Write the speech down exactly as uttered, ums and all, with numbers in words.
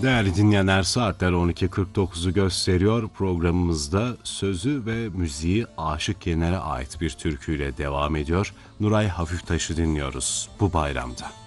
Değerli dinleyenler, saatler on iki kırk dokuzu gösteriyor. Programımızda sözü ve müziği Aşık Yener'e ait bir türküyle devam ediyor. Nuray Hafiftaş'ı dinliyoruz bu bayramda.